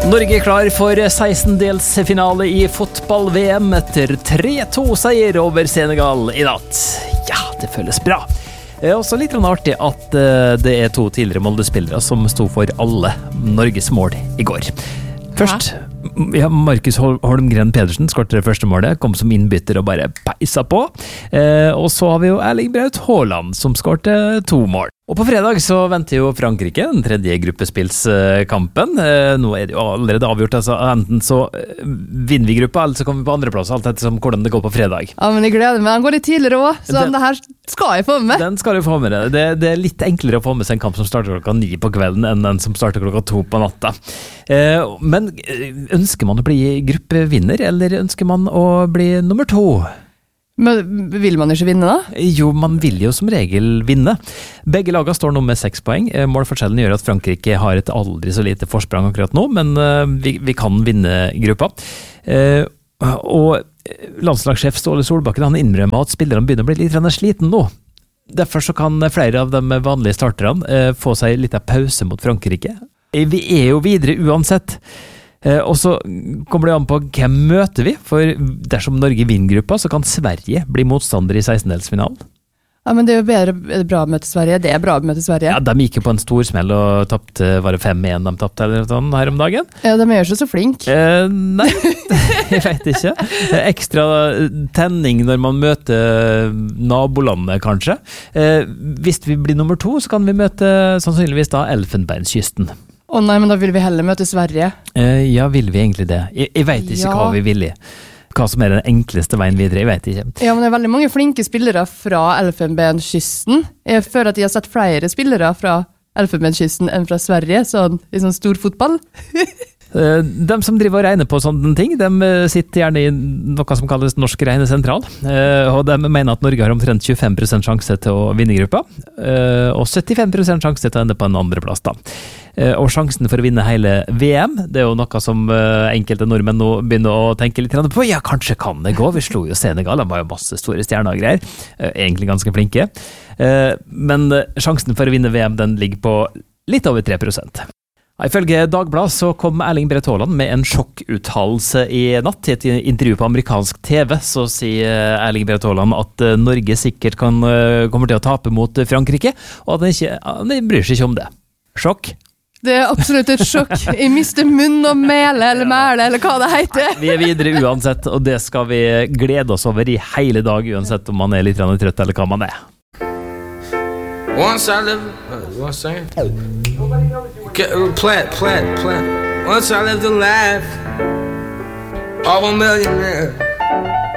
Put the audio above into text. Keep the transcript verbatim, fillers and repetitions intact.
Norge er klar for sekstendelsfinale i fotball-V M etter tre to seier over Senegal i natt. Ja, det føles bra. Det er også litt artig at det er to tidligere Molde-spillere som sto for alle Norges mål i går. Først, ja, Markus Holmgren Pedersen skåret det første målet, kom som innbytter og bare peisa på. Eh, og så har vi jo Erling Braut Haaland som skårte to mål. Og på fredag så venter jo Frankrike den tredje gruppespillskampen. Eh, nå er det jo allerede avgjort, altså enten så vinner vi gruppa, eller så kommer vi på andre plass, alt etter som hvordan det går på fredag. Ja, men jeg gleder meg. Den går litt tidligere også, så den, det her skal jeg få med. Den skal du få med deg. Det, det er litt enklere å få med seg en kamp som starter klokka ni på kvelden, enn den som starter klokka to på natta. Eh, men ønsker man å bli gruppevinner, eller ønsker man å bli nummer to? Men vil man ikke vinne da? Jo, man vil jo som regel vinne. Begge lagene står nå med seks poeng. Målforskjellen gjør at Frankrike har et aldri så lite forsprang akkurat nå, men vi, vi kan vinne gruppa. Eh, og landslagssjef Ståle Solbakken han innrømmer at spillerne begynner å bli litt sliten nå. Derfor så kan flere av de vanlige starterne eh, få seg litt av pause mot Frankrike. Vi er jo videre uansett. Eh, og så kommer det an på hvem møter vi, for dersom Norge vinner gruppa, så kan Sverige bli motstander i sekstendelsfinalen. Ja, men det er jo bedre, er det bra å møte Sverige. Det er bra å møte Sverige. Ja, de gikk jo på en stor smell og tappte, var det fem én de tappte eller sånn her om dagen? Ja, de er jo ikke så flink. Eh, nei, jeg vet ikke. Ekstra tenning når man møter nabolandet, kanskje. Eh, hvis vi blir nummer to, så kan vi møte sannsynligvis da Elfenbenskysten. Å oh, nei, men da vil vi heller møte Sverige. Uh, ja, vil vi egentlig det? Jeg, jeg vet ikke ja. hva vi vil i. Hva som er den enkleste veien videre, jeg vet ikke. Ja, men det er veldig mange flinke spillere fra Elfenbenskysten. Jeg føler at jeg har sett flere spillere fra Elfenbenskysten enn fra Sverige, sånn, i sånn stor fotball. De som driver og regner på sånne ting, de sitter gjerne i noe som kalles Norsk regnesentral, og de mener at Norge har omtrent tjuefem prosent sjanse til å vinne gruppa, og syttifem prosent sjanse til å ende på en andre plass da. Og sjansen for å vinne hele V M, det er jo noe som enkelte nordmenn nå begynner å tenke litt på. Ja, kanskje kan det gå. Vi slo jo Senegal, de var jo masse store stjerner og greier. Egentlig ganske flinke. Men sjansen for å vinne V M, den ligger på litt over tre prosent. Ifølge Dagbladet så kom Erling Braut Haaland med en sjokkuttalelse i natt. I et intervju på amerikansk T V så sier Erling Braut Haaland at Norge sikkert kan, kommer til å tape mot Frankrike, og at han ikke han bryr seg ikke om det. Sjokk? Det er absolutt et sjokk. Jeg mister munn og mele eller mæle, eller hva det heter. Vi er videre uansett, og det skal vi glede oss over i hele dag, uansett om man er litt trøtt eller hva man er. Once I lived, uh, you want to sing it? Get, uh, play it, play it, play it. Once I lived a life of a millionaire.